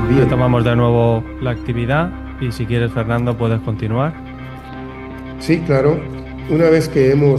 Bien. Retomamos de nuevo la actividad y si quieres, Fernando, puedes continuar. Sí, claro. Una vez que hemos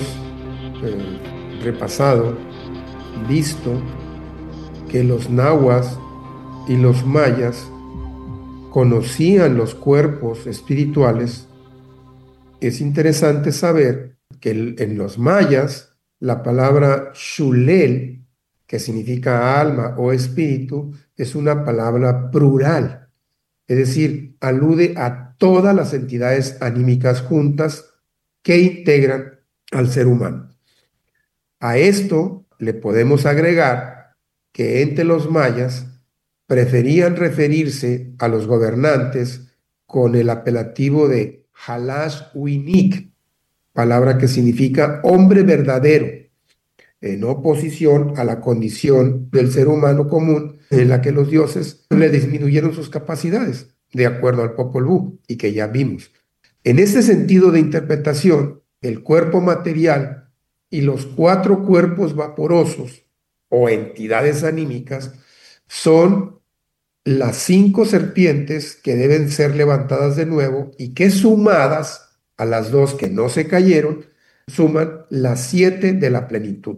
repasado, visto que los nahuas y los mayas conocían los cuerpos espirituales, es interesante saber que en los mayas la palabra Shulel, que significa alma o espíritu, es una palabra plural, es decir, alude a todas las entidades anímicas juntas que integran al ser humano. A esto le podemos agregar que entre los mayas preferían referirse a los gobernantes con el apelativo de Halash Winik, palabra que significa hombre verdadero, en oposición a la condición del ser humano común en la que los dioses le disminuyeron sus capacidades, de acuerdo al Popol Vuh, y que ya vimos. En este sentido de interpretación, el cuerpo material y los cuatro cuerpos vaporosos o entidades anímicas son las 5 serpientes que deben ser levantadas de nuevo y que sumadas a las 2 que no se cayeron, suman las 7 de la plenitud,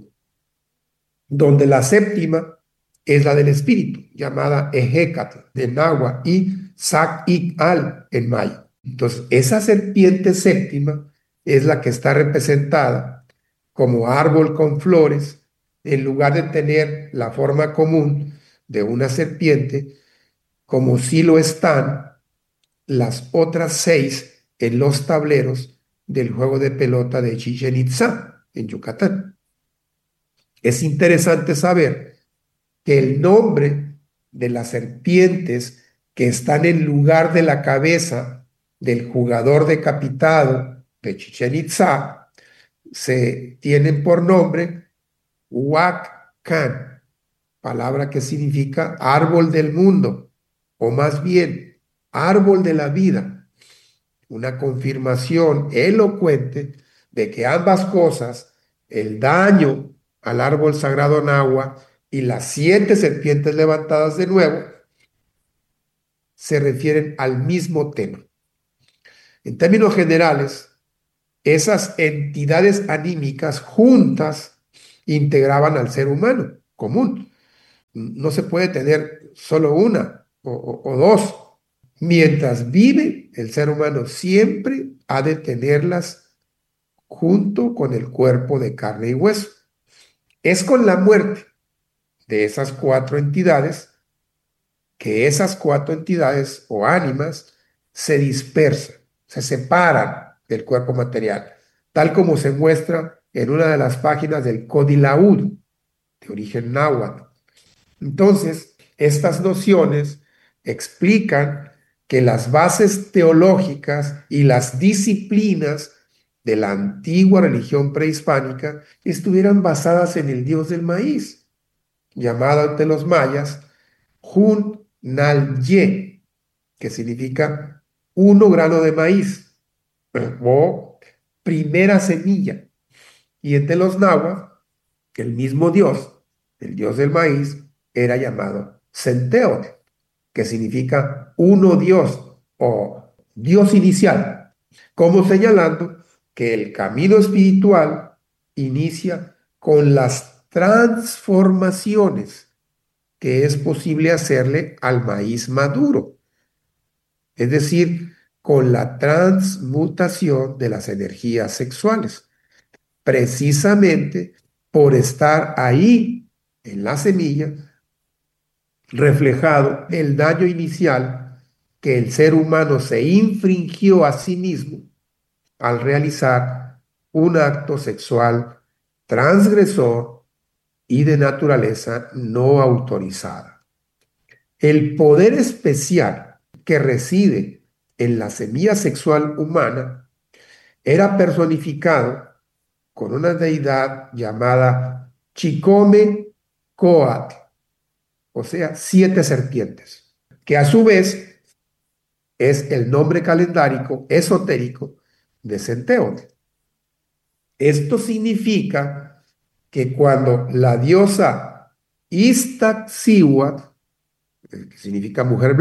donde la séptima es la del espíritu, llamada Ejecatl en náhuatl y Sac-Ik-Al en maya. Entonces, esa serpiente séptima es la que está representada como árbol con flores, en lugar de tener la forma común de una serpiente, como sí lo están las otras 6 en los tableros del juego de pelota de Chichén Itzá, en Yucatán. Es interesante saber que el nombre de las serpientes que están en lugar de la cabeza del jugador decapitado de Chichén Itzá se tienen por nombre Huacán, palabra que significa árbol del mundo, o más bien árbol de la vida, una confirmación elocuente de que ambas cosas, el daño al árbol sagrado náhuatl y las 7 serpientes levantadas de nuevo, se refieren al mismo tema. En términos generales, esas entidades anímicas juntas integraban al ser humano común. No se puede tener solo una o dos. Mientras vive, el ser humano siempre ha de tenerlas junto con el cuerpo de carne y hueso. Es con la muerte de esas 4 entidades que esas 4 entidades o ánimas se dispersan, se separan del cuerpo material, tal como se muestra en una de las páginas del Codilaud, de origen náhuatl. Entonces, estas nociones explican que las bases teológicas y las disciplinas de la antigua religión prehispánica estuvieran basadas en el dios del maíz, llamado ante los mayas Hun-Nal-Ye, que significa 1 grano de maíz o primera semilla. Y entre los náhuatl, el mismo dios, el dios del maíz, era llamado Centeotl, que significa uno Dios o Dios inicial, como señalando que el camino espiritual inicia con las transformaciones que es posible hacerle al maíz maduro, es decir, con la transmutación de las energías sexuales, precisamente por estar ahí en la semilla reflejado el daño inicial que el ser humano se infringió a sí mismo al realizar un acto sexual transgresor y de naturaleza no autorizada. El poder especial que reside en la semilla sexual humana era personificado con una deidad llamada Chicome Coatl, o sea, 7 serpientes, que a su vez es el nombre calendárico esotérico de Centeotl. Esto significa que cuando la diosa Iztaccíhuatl que significa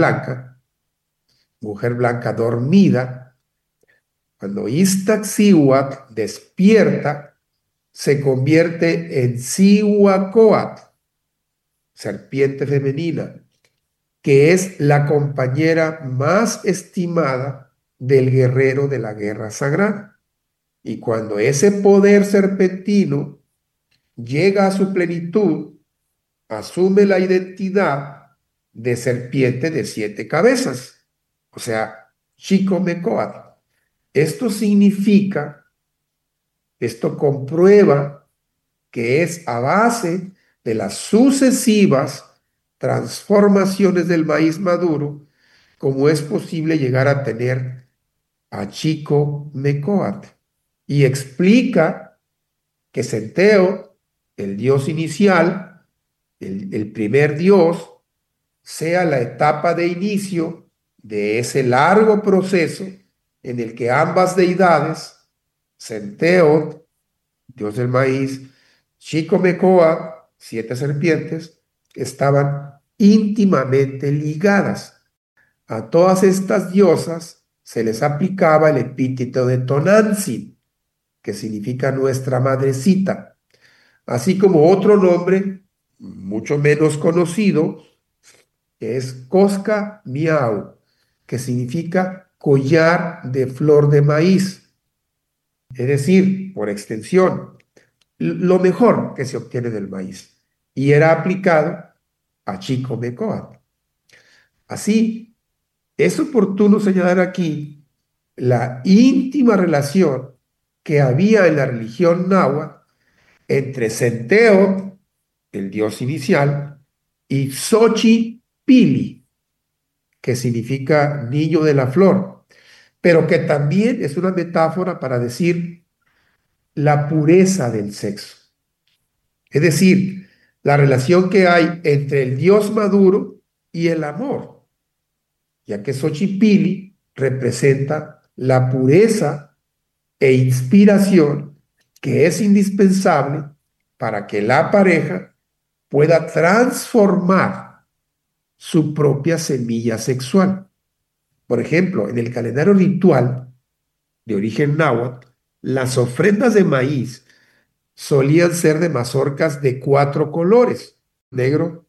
mujer blanca dormida. Cuando Iztaccíhuatl despierta, se convierte en Cihuacóatl, serpiente femenina, que es la compañera más estimada del guerrero de la guerra sagrada. Y cuando ese poder serpentino llega a su plenitud, asume la identidad de serpiente de 7 cabezas, o sea, Chicomecoatl. Esto significa, esto comprueba que es a base de las sucesivas transformaciones del maíz maduro como es posible llegar a tener a Chicomecoatl. Y explica que Centeo, el dios inicial, el primer dios, sea la etapa de inicio de ese largo proceso en el que ambas deidades, Centeo, dios del maíz, Chicomecoa, 7 serpientes, estaban íntimamente ligadas. A todas estas diosas se les aplicaba el epíteto de Tonantzin, que significa nuestra madrecita, así como otro nombre mucho menos conocido, que es Cosca Miau, que significa collar de flor de maíz, es decir, por extensión, lo mejor que se obtiene del maíz, y era aplicado a Chicomecoatl. Así, es oportuno señalar aquí la íntima relación que había en la religión náhuatl entre Centeo, el dios inicial, y Xochipili, que significa niño de la flor, pero que también es una metáfora para decir la pureza del sexo. Es decir, la relación que hay entre el dios maduro y el amor, ya que Xochipili representa la pureza e inspiración que es indispensable para que la pareja pueda transformar su propia semilla sexual. Por ejemplo, en el calendario ritual de origen náhuatl, las ofrendas de maíz solían ser de mazorcas de 4 colores: negro,